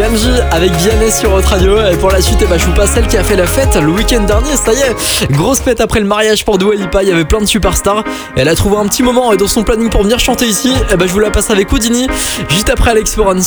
Benji avec Vianney sur Hot Radio. Et pour la suite, je vous passe celle qui a fait la fête le week-end dernier. Ça y est, grosse fête après le mariage pour Dua Lipa. Il y avait plein de superstars. Elle a trouvé un petit moment dans son planning pour venir chanter ici. Je vous la passe avec Houdini juste après Alex Foran.